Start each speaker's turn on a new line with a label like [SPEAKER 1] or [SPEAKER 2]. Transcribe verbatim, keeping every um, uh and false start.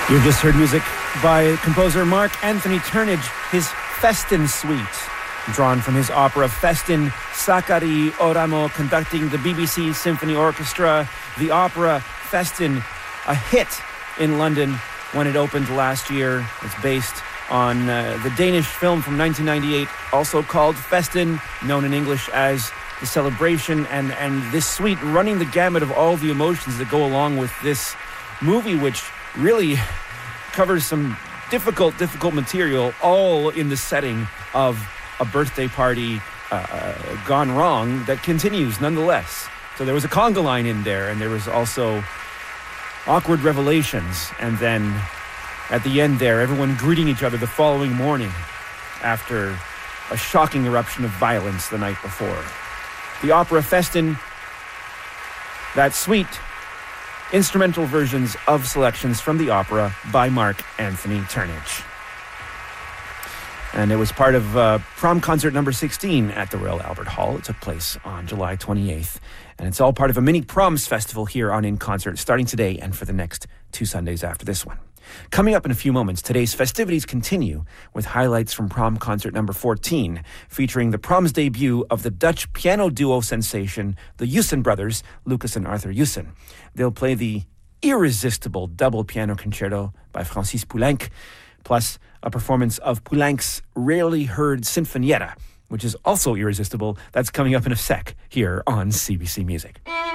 [SPEAKER 1] You've just heard music by composer Mark Anthony Turnage, his Festin Suite, drawn from his opera Festin. Sakari Oramo conducting the B B C Symphony Orchestra. The opera Festin, a hit in London when it opened last year. It's based on uh, the Danish film from nineteen ninety-eight, also called Festin, known in English as The Celebration, and, and this suite running the gamut of all the emotions that go along with this movie, which really covers some difficult, difficult material, all in the setting of a birthday party uh, gone wrong that continues nonetheless. So there was a conga line in there, and there was also awkward revelations, and then at the end there, everyone greeting each other the following morning after a shocking eruption of violence the night before. The opera Festin, that suite, instrumental versions of selections from the opera by Mark Anthony Turnage. And it was part of uh, prom concert number sixteen at the Royal Albert Hall. It took place on July twenty-eighth. And it's all part of a mini proms festival here on In Concert, starting today and for the next two Sundays after this one. Coming up in a few moments, today's festivities continue with highlights from prom concert number fourteen, featuring the prom's debut of the Dutch piano duo sensation, the Jussen brothers, Lucas and Arthur Jussen. They'll play the irresistible double piano concerto by Francis Poulenc, plus a performance of Poulenc's rarely heard Sinfonietta, which is also irresistible. That's coming up in a sec here on C B C Music.